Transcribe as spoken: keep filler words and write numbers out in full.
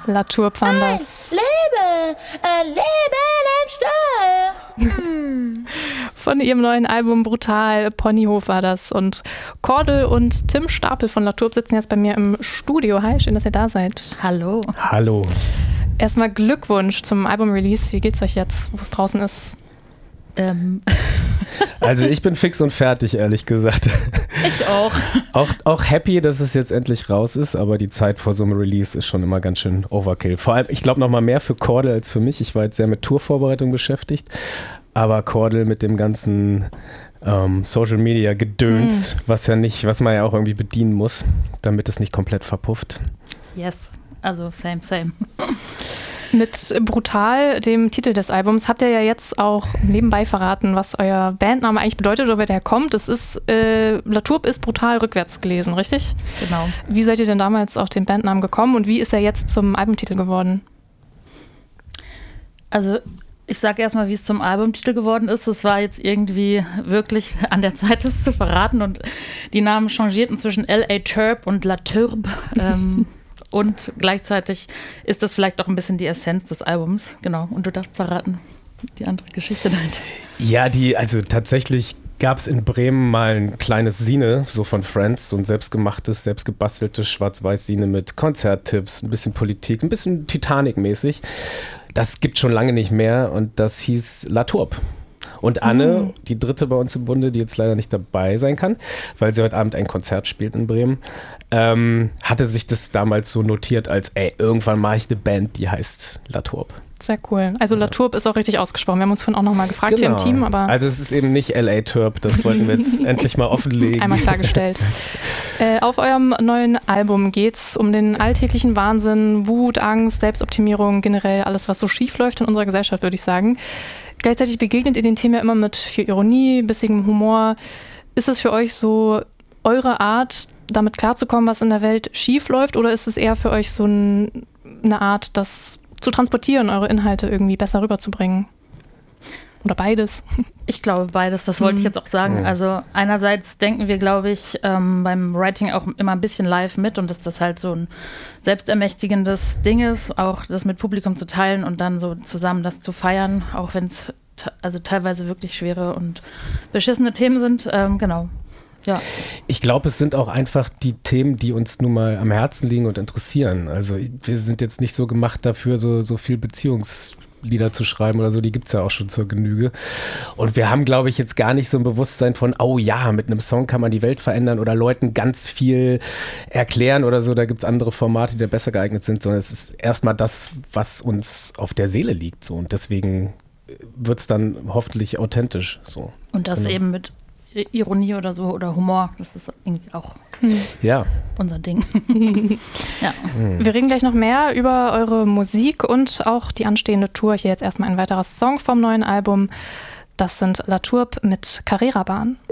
La Tourbe waren das. Lebe, ein Leben im Stall. Mm. Von ihrem neuen Album Brutal, Ponyhof war das. Und Cordel und Tim Stapel von La Tourbe sitzen jetzt bei mir im Studio. Hi, schön, dass ihr da seid. Hallo. Hallo. Erstmal Glückwunsch zum Album-Release. Wie geht's euch jetzt, wo es draußen ist? Ähm. Also ich bin fix und fertig, ehrlich gesagt. Ich auch. auch. Auch happy, dass es jetzt endlich raus ist, aber die Zeit vor so einem Release ist schon immer ganz schön Overkill. Vor allem, ich glaube noch mal mehr für Cordel als für mich. Ich war jetzt sehr mit Tourvorbereitung beschäftigt, aber Cordel mit dem ganzen ähm, Social Media Gedöns, mm. was ja nicht, was man ja auch irgendwie bedienen muss, damit es nicht komplett verpufft. Yes, also same, same. Mit Brutal, dem Titel des Albums, habt ihr ja jetzt auch nebenbei verraten, was euer Bandname eigentlich bedeutet oder wer der kommt. Es ist, äh, La Tourbe ist brutal rückwärts gelesen, richtig? Genau. Wie seid ihr denn damals auf den Bandnamen gekommen und wie ist er jetzt zum Albumtitel geworden? Also ich sage erstmal, wie es zum Albumtitel geworden ist. Es war jetzt irgendwie wirklich an der Zeit, das zu verraten und die Namen changierten zwischen L A Tourbe und La Tourbe. ähm, Und gleichzeitig ist das vielleicht auch ein bisschen die Essenz des Albums. Genau. Und du darfst verraten, die andere Geschichte dahinter. Ja, die, also tatsächlich gab es in Bremen mal ein kleines Sine, so von Friends, so ein selbstgemachtes, selbstgebasteltes Schwarz-Weiß-Sine mit Konzerttipps, ein bisschen Politik, ein bisschen Titanic-mäßig. Das gibt schon lange nicht mehr und das hieß La Tourbe. Und Anne, mhm. die dritte bei uns im Bunde, die jetzt leider nicht dabei sein kann, weil sie heute Abend ein Konzert spielt in Bremen, ähm, hatte sich das damals so notiert als, ey, irgendwann mache ich eine Band, die heißt La Tourbe. Sehr cool. Also La Tourbe ist auch richtig ausgesprochen. Wir haben uns vorhin auch nochmal gefragt genau. hier im Team. Aber also es ist eben nicht L A Tourbe, das wollten wir jetzt endlich mal offenlegen. Einmal klargestellt. äh, auf eurem neuen Album geht es um den alltäglichen Wahnsinn, Wut, Angst, Selbstoptimierung, generell alles, was so schief läuft in unserer Gesellschaft, würde ich sagen. Gleichzeitig begegnet ihr den Thema immer mit viel Ironie, bissigem Humor. Ist es für euch so eure Art, damit klarzukommen, was in der Welt schief läuft, oder ist es eher für euch so ein, eine Art, das zu transportieren, eure Inhalte irgendwie besser rüberzubringen? Oder beides? Ich glaube beides, das wollte mhm. ich jetzt auch sagen. Mhm. Also einerseits denken wir, glaube ich, ähm, beim Writing auch immer ein bisschen live mit und dass das halt so ein selbstermächtigendes Ding ist, auch das mit Publikum zu teilen und dann so zusammen das zu feiern, auch wenn es t- also teilweise wirklich schwere und beschissene Themen sind. Ähm, genau. Ja. Ich glaube, es sind auch einfach die Themen, die uns nun mal am Herzen liegen und interessieren. Also wir sind jetzt nicht so gemacht dafür, so, so viel Beziehungslieder zu schreiben oder so, die gibt es ja auch schon zur Genüge. Und wir haben, glaube ich, jetzt gar nicht so ein Bewusstsein von, oh ja, mit einem Song kann man die Welt verändern oder Leuten ganz viel erklären oder so, da gibt es andere Formate, die da besser geeignet sind, sondern es ist erstmal das, was uns auf der Seele liegt. So. Und deswegen wird es dann hoffentlich authentisch. So. Und das genau. eben mit Ironie oder so oder Humor, das ist irgendwie auch hm. ja. unser Ding. ja. Hm. Wir reden gleich noch mehr über eure Musik und auch die anstehende Tour. Hier jetzt erstmal ein weiterer Song vom neuen Album. Das sind La Tourbe mit Carrera Bahn.